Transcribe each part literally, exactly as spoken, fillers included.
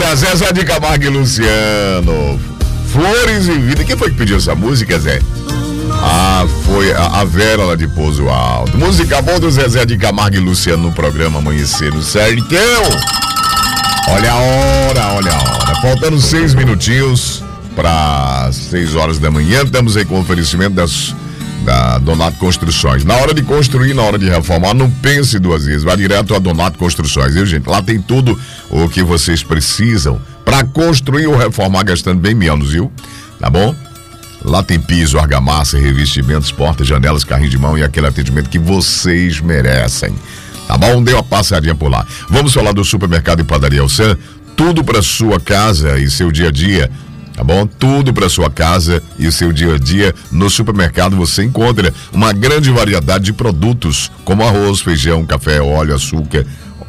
Olha, Zezé de Camargo e Luciano. Flores e Vida. Quem foi que pediu essa música, Zé? Ah, foi a, a Vera lá de Pouso Alto. Música boa do Zezé de Camargo e Luciano no programa Amanhecer no Sertão. Olha a hora, olha a hora. Faltando seis minutinhos para seis horas da manhã. Estamos aí com o oferecimento das, da Donato Construções. Na hora de construir, na hora de reformar, não pense duas vezes. Vai direto a Donato Construções, viu, gente? Lá tem tudo o que vocês precisam para construir ou reformar gastando bem menos, viu? Tá bom? Lá tem piso, argamassa, revestimentos, portas, janelas, carrinho de mão e aquele atendimento que vocês merecem. Tá bom? Dê uma passadinha por lá. Vamos falar do Supermercado e Padaria Elsan. Tudo para sua casa e seu dia a dia. Tá bom? Tudo para sua casa e o seu dia a dia. No supermercado você encontra uma grande variedade de produtos, como arroz, feijão, café, óleo, açúcar,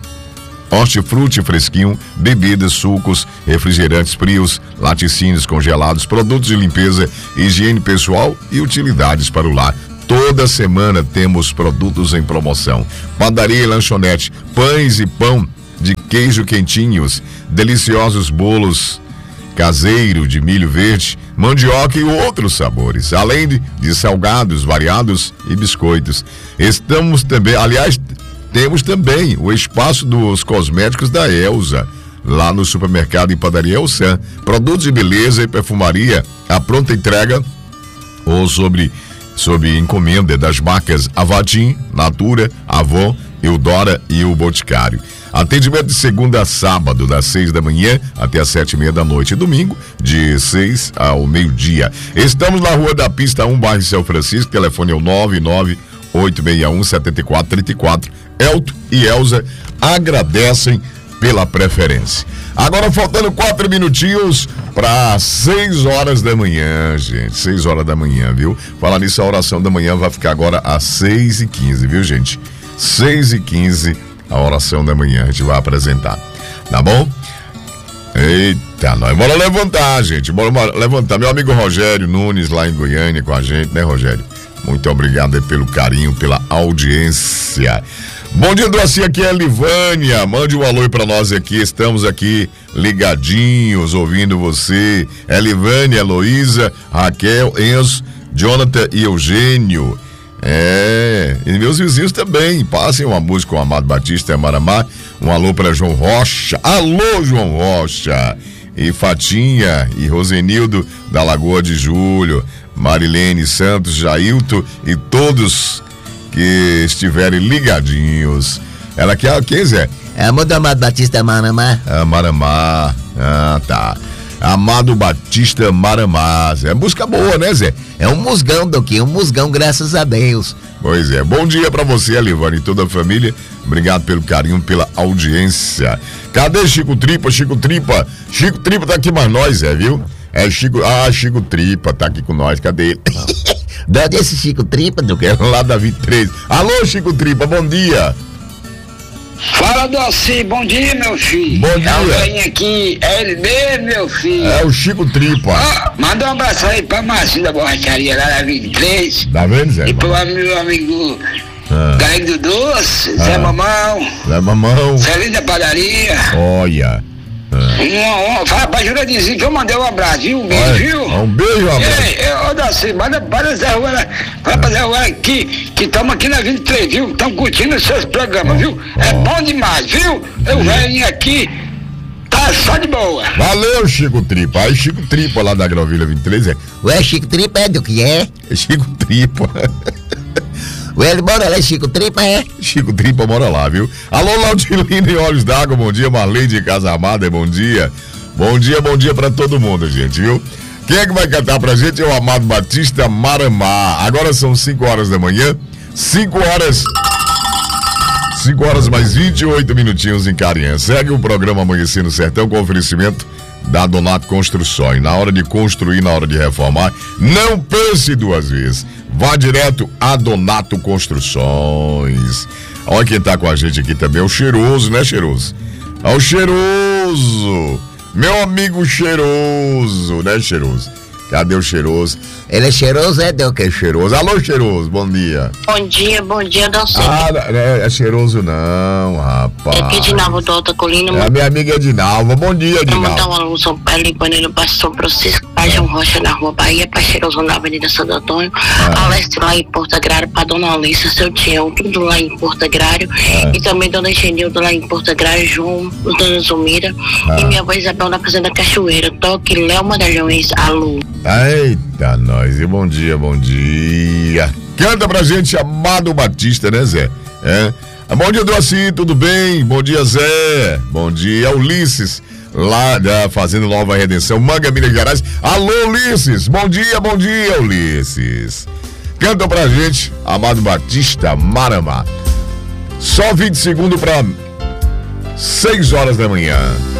hortifruti fresquinho, bebidas, sucos, refrigerantes frios, laticínios congelados, produtos de limpeza, higiene pessoal e utilidades para o lar. Toda semana temos produtos em promoção. Padaria e lanchonete, pães e pão de queijo quentinhos, deliciosos bolos caseiro de milho verde, mandioca e outros sabores, além de, de salgados variados e biscoitos. Estamos também, aliás, temos também o espaço dos cosméticos da Elza, lá no Supermercado e Padaria Elsan. Produtos de beleza e perfumaria, a pronta entrega ou sobre, sobre encomenda das marcas Avatim, Natura, Avon, Eudora e o Boticário. Atendimento de segunda a sábado, das seis da manhã até as sete e meia da noite. Domingo, de seis ao meio-dia. Estamos na Rua da Pista um, bairro São Francisco. Telefone é o nove nove oito seis um sete quatro três quatro. Elton e Elza agradecem pela preferência. Agora faltando quatro minutinhos para seis horas da manhã, gente. Seis horas da manhã, viu? Falar nisso, a oração da manhã vai ficar agora às seis e quinze, viu, gente? Seis e quinze, a oração da manhã a gente vai apresentar. Tá bom? Eita, nós bora levantar, gente. Bora, bora levantar. Meu amigo Rogério Nunes lá em Goiânia com a gente, né, Rogério? Muito obrigado pelo carinho, pela audiência. Bom dia, Doci, aqui é a Livânia. Mande um alô pra nós aqui. Estamos aqui ligadinhos, ouvindo você. É Livânia, Heloísa, Raquel, Enzo, Jonathan e Eugênio. É, e meus vizinhos também. Passem uma música com o Amado Batista e Maramá. Um alô pra João Rocha. Alô, João Rocha. E Fatinha e Rosenildo da Lagoa de Julho. Marilene Santos, Jailton e todos que estiverem ligadinhos. Ela quer quem, Zé? É Amado Amado Batista Maramá. Ah, Maramá. Ah, tá. Amado Batista Maramá. É música boa, né, Zé? É um musgão, Doquinho, um musgão, graças a Deus. Pois é. Bom dia pra você, Alivane, e toda a família. Obrigado pelo carinho, pela audiência. Cadê Chico Tripa? Chico Tripa. Chico Tripa tá aqui mais nós, Zé, viu? É Chico, ah, Chico Tripa, tá aqui com nós, cadê ele? De onde é esse Chico Tripa, do que? Lá da vinte e três. Alô, Chico Tripa, bom dia. Fala, Doci, bom dia, meu filho. Bom dia. Alguém aqui, é ele mesmo, meu filho. É o Chico Tripa. Oh, manda um abraço aí pra Marcinho da Borracharia lá da vinte e três. Tá vendo, Zé? E pro meu amigo ah. Galinho do Doce, ah. Zé Mamão. Zé Mamão. Celinho da Padaria. Olha. Ah. Um, um, fala pra Juradizinho que eu mandei um abraço, viu? Um beijo, Olha, viu? Um beijo, um abraço. Ei, ô, Doci, manda para Zé Ruela, fala pra Zé Ruela que que estamos aqui na vinte e três, viu? Estamos curtindo os seus programas, oh, viu? Oh. É bom demais, viu? Eu venho aqui, tá só de boa. Valeu, Chico Tripa. Aí, Chico Tripa lá da Agrovilha vinte e três, é? Ué, Chico Tripa é do que é? É Chico Tripa. Ué, ele mora lá, Chico Tripa, é? Chico Tripa mora lá, viu? Alô, Laudilino e Olhos d'Água, bom dia. Marlene de Casa Amada, bom dia. Bom dia, bom dia pra todo mundo, gente, viu? Quem é que vai cantar pra gente é o Amado Batista Maramá. Agora são cinco horas da manhã. cinco horas. cinco horas mais vinte e oito minutinhos em Carinha. Segue o programa Amanhecer no Sertão com oferecimento da Donato Construções. Na hora de construir, na hora de reformar, não pense duas vezes. Vá direto a Donato Construções. Olha quem tá com a gente aqui também, é o Cheiroso, né, Cheiroso? É o Cheiroso. Meu amigo Cheiroso, né, Cheiroso? Cadê o Cheiroso? Ele é cheiroso, é, Duque? É cheiroso. Alô, cheiroso, bom dia. Bom dia, bom dia, Dalcete. Ah, não é, é cheiroso não, rapaz. É Edinalva do Alta Colina. É a minha amiga Edinalva. Bom dia, Vou mandar Edinalva. um alô São Paulo e Panelo Pastor Francisco, Pai João Rocha na Rua Bahia, Pai Cheiroso na Avenida Santo Antônio, Ah. Alestre lá em Porto Agrário, pra Dona Alissa, seu Tião, tudo lá em Porto Agrário, Ah. e também Dona Engenilda lá em Porto Agrário, João, Dona Zumira, Ah. e minha avó Isabel na Fazenda Cachoeira, Toque, Léo Magalhães, alô. Eita, nós. E bom dia, bom dia. Canta pra gente, Amado Batista, né, Zé? É. Bom dia, Doaci, tudo bem? Bom dia, Zé. Bom dia, Ulisses, lá da Fazenda Nova Redenção, Manga, Minas Gerais. Alô, Ulisses. Bom dia, bom dia, Ulisses. Canta pra gente, Amado Batista, Maramá. Só vinte segundos pra seis horas da manhã.